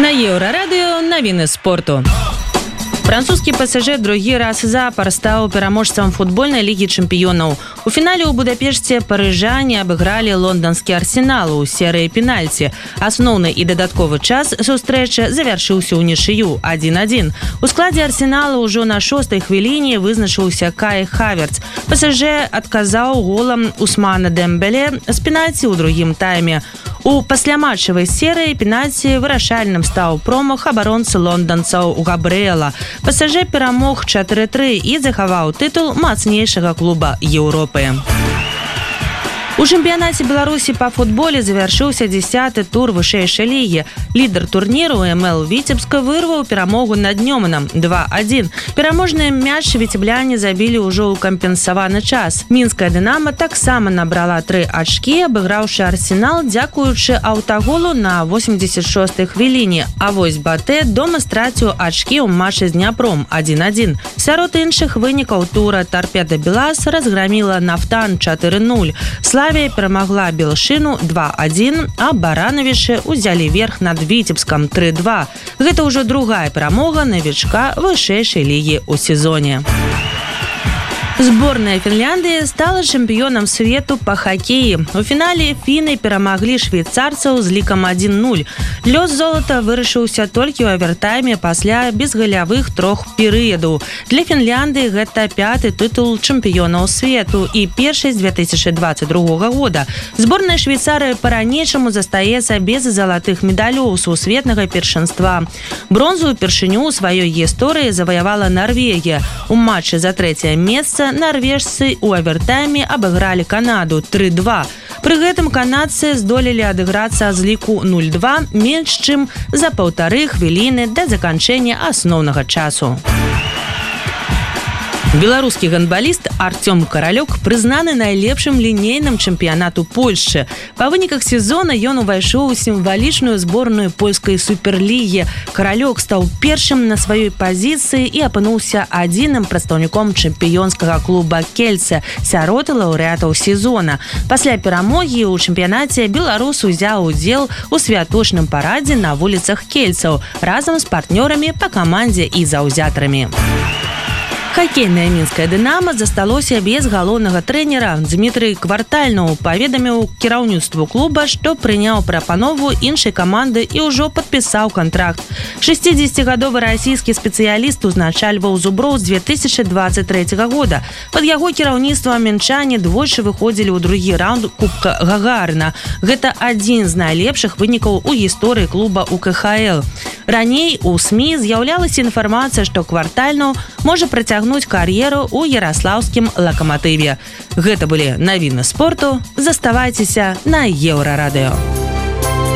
На Еўрарадыё навіны спорту. Французскі ПСЖ другі раз запар стаў пераможцам футбольнай лігі чэмпіёнаў. У фінале ў Будапешце парыжане абыгралі лонданскі Арсенал у серыі пенальці. Асноўны і дадатковы час сустрэчы завяршыўся ўнічыю 1-1. У складзе Арсенала ўжо на 6-й хвіліне вызначыўся Кай Хаверц. ПСЖ адказаў голам Усмана Дэмбеле з пенальці ў другім тайме. У пасляматчавай серыі пенальці вырашальным стаў промах абаронцы лонданцаў Габрыэла. ПСЖ перамог 4-3 і захаваў тытул мацнейшага клуба Еўропы. У чэмпіянаце Беларусі па футболе завяршыўся 10-й тур вышэйшай лігі. Лідар турніру МЛ Віцебска вырваў перамогу над Нёманам 2-1. Пераможны мяч віцебляне забілі ўжо ў кампенсаваны час. Мінская Дынама таксама набрала 3 ачкі, абыграўшы Арсенал, дзякуючы аўтаголу на 86-й хвіліне. А вось Батэ дома страціў ачкі ў матчы з Дняпром 1-1. Сярод іншых вынікаў тура Торпеда Белас разграміла Нафтан 4-0. Славія перамагла Белшыну 2-1, а Баранавічы ўзялі верх над Віцебскам 3-2. Гэта ўжо другая перамога навічка вышэйшай лігі ў сезоне. Зборная Фінляндыі стала чэмпіёнам свету па хакеі. У фінале фіны перамаглі швейцарцаў з лікам 1-0. Лёс золата вырашыўся толькі ў авертайме пасля безгалявых 3 перыядаў. Для Фінляндыі гэта 5-й тытул чэмпіёнаў свету і першы з 2022 года. Зборная Швейцарыі па-ранейшаму застаецца без залатых медалёў сусветнага першынства. Бронзу ўпершыню ў сваёй гісторыі заваявала Нарвегія. У матчы за 3-е месца нарвежцы ў авертайме абыгралі Канаду 3-2. Пры гэтым канадцы здолелі адыграцца з ліку 0-2 менш чым за 1,5 хвіліны да заканчэння асноўнага часу. Беларускі гандбаліст Артём Каралёк прызнаны найлепшым лінейным чэмпіянату Польшчы. Па выніках сезона ён увайшоў у сімвалічную зборную польскай суперлігі. Каралёк стаў першым на сваёй пазіцыі і апынуўся адзіным прадстаўніком чэмпіёнскага клуба Кельце сярод лаўрэатаў сезона. Пасля перамогі ў чэмпіянаце беларус узяў удзел у святочным парадзе на вуліцах кельцаў разам з партнёрамі па камандзе і заўзятарамі. Хакейная мінская «Дынама» засталося без галоўнага трэнера. Дмітрый Квартальнаў паведаміў кіраўніцтву клуба, што прыняў прапанову іншай каманды і ўжо падпісаў кантракт. 60-гадовы расійскі спецыяліст узначальваў «Зуброў» з 2023 года. Пад яго кіраўніцтвам мінчане двойчы выходзілі ў другі раунд Кубка Гагарына. Гэта адзін з найлепшых вынікаў у гісторыі клуба ў КХЛ. Раней у СМІ з'яўлялася інфармацыя, што Квартальнаў можа працягнуць кар'еру ў яраслаўскім «Лакаматыве». Гэта былі навіны спорту. Заставайцеся на Еўрарадыё.